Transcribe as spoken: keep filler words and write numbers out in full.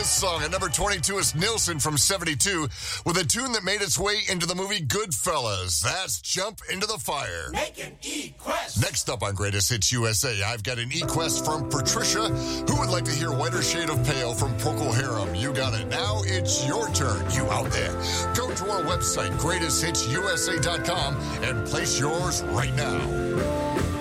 this song. At number twenty-two is Nilsson from seventy-two with a tune that made its way into the movie Goodfellas. That's Jump Into the Fire. Make an E-Quest. Next up on Greatest Hits U S A, I've got an E-Quest from Patricia, who would like to hear Whiter Shade of Pale from Procol Harum. You got it. Now it's your turn, you out there. Go to our website, greatest hits u s a dot com, and place yours right now.